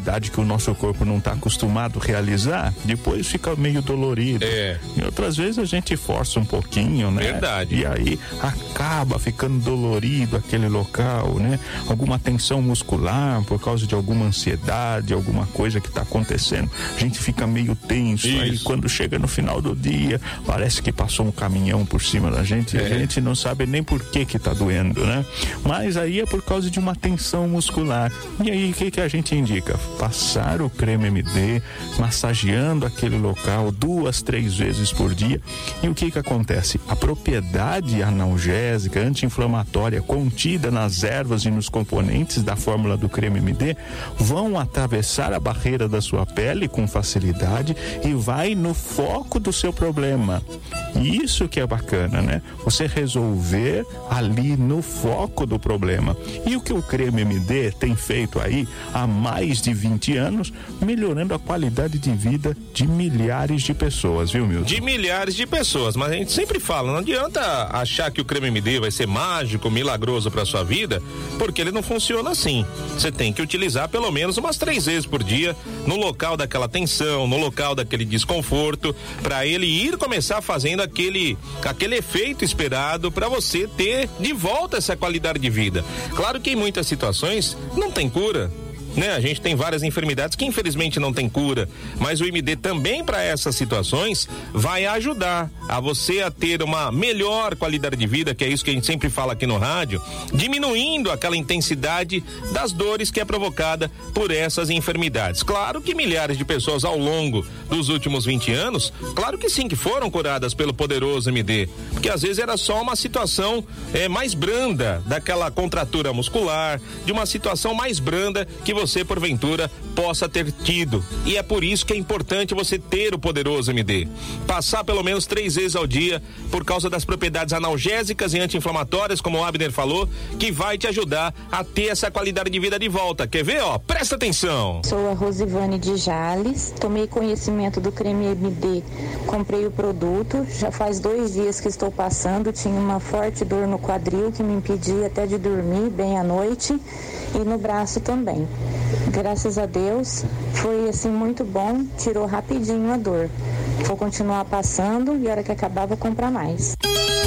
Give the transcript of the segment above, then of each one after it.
atividade que o nosso corpo não está acostumado a realizar, depois fica meio dolorido. E outras vezes a gente força um pouquinho, né? Verdade. E aí acaba ficando dolorido aquele local, né? Alguma tensão muscular por causa de alguma ansiedade, alguma coisa que está acontecendo. A gente fica meio tenso. Isso. Aí quando chega no final do dia, parece que passou um caminhão por cima da gente. E a gente não sabe nem por que tá doendo, né? Mas aí é por causa de uma tensão muscular. E aí o que a gente indica? Passar o creme MD, massageando aquele local 2, 3 vezes por dia. E o que acontece? A propriedade analgésica, anti-inflamatória contida nas ervas e nos componentes da fórmula do creme MD vão atravessar a barreira da sua pele com facilidade e vai no foco do seu problema. Isso que é bacana, né? Você resolver ali no foco do problema. E o que o creme MD tem feito aí há mais de 20 anos, melhorando a qualidade de vida de milhares de pessoas, viu, Milton? De milhares de pessoas, mas a gente sempre fala, não adianta achar que o creme MD vai ser mágico, milagroso para sua vida, porque ele não funciona assim. Você tem que utilizar pelo menos umas 3 vezes por dia no local daquela tensão, no local daquele desconforto, para ele ir começar fazendo aquele efeito esperado para você ter de volta essa qualidade de vida. Claro que em muitas situações não tem cura, né? A gente tem várias enfermidades que infelizmente não tem cura, mas o MD também para essas situações vai ajudar a você a ter uma melhor qualidade de vida, que é isso que a gente sempre fala aqui no rádio, diminuindo aquela intensidade das dores que é provocada por essas enfermidades. Claro que milhares de pessoas ao longo dos últimos 20 anos, claro que sim, que foram curadas pelo poderoso MD, porque às vezes era só uma situação mais branda, daquela contratura muscular, de uma situação mais branda que você porventura possa ter tido, e é por isso que é importante você ter o poderoso MD, passar pelo menos 3 vezes ao dia, por causa das propriedades analgésicas e anti-inflamatórias, como o Abner falou, que vai te ajudar a ter essa qualidade de vida de volta. Quer ver, ó? Presta atenção. Sou a Rosivane de Jales, tomei conhecimento do creme MD, comprei o produto, já faz 2 dias que estou passando, tinha uma forte dor no quadril que me impedia até de dormir bem à noite e no braço também. Graças a Deus, foi assim muito bom, tirou rapidinho a dor. Vou continuar passando e a hora que acabar vou comprar mais.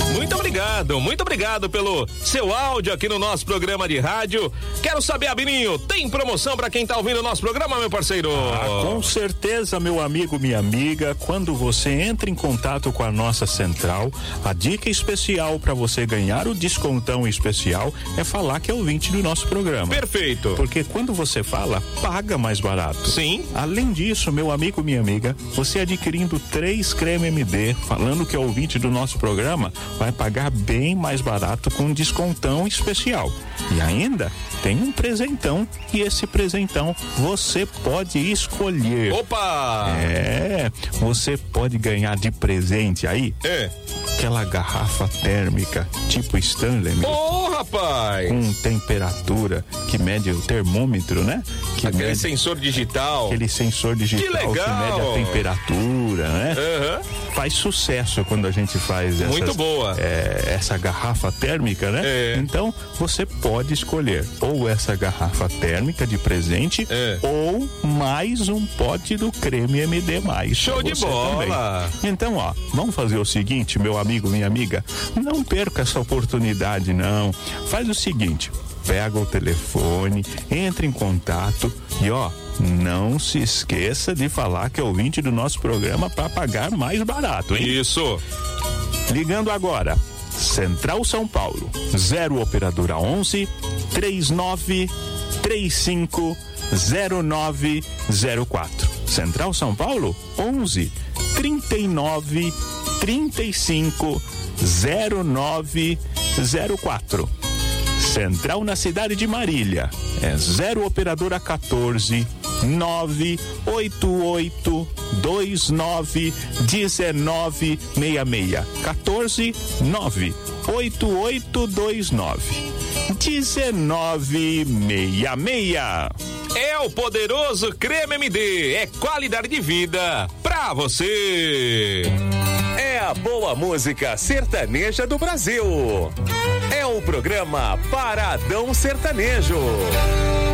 Muito obrigado pelo seu áudio aqui no nosso programa de rádio. Quero saber, Abininho, tem promoção para quem tá ouvindo o nosso programa, meu parceiro? Com certeza, meu amigo, minha amiga, quando você entra em contato com a nossa central, a dica especial para você ganhar o descontão especial é falar que é ouvinte do nosso programa. Perfeito. Porque quando você fala, paga mais barato. Sim. Além disso, meu amigo, minha amiga, você adquirindo 3 creme MD, falando que é ouvinte do nosso programa, vai pagar bem mais barato com um descontão especial. E ainda tem um presentão, e esse presentão você pode escolher. Opa! Você pode ganhar de presente aí aquela garrafa térmica tipo Stanley. Rapaz! Com temperatura que mede o termômetro, né? Aquele sensor digital. Aquele sensor digital que mede a temperatura, né? Faz sucesso quando a gente faz muito boa. Essa garrafa térmica, né? Então você pode escolher ou essa garrafa térmica de presente ou mais um pote do creme MD+. Show de bola! Também. Então, ó, vamos fazer o seguinte, meu amigo, minha amiga, não perca essa oportunidade, não. Faz o seguinte, pega o telefone, entra em contato e ó, não se esqueça de falar que é ouvinte do nosso programa para pagar mais barato, hein? Isso. Ligando agora, Central São Paulo, 0 operadora 11 39 35 0904. Central São Paulo, 11 39 35 0904. Central na cidade de Marília é 0 operadora 14 988 29 1966. 14 988 29 1966. É o poderoso creme MD, é qualidade de vida pra você. É a boa música sertaneja do Brasil. É o programa Paradão Sertanejo.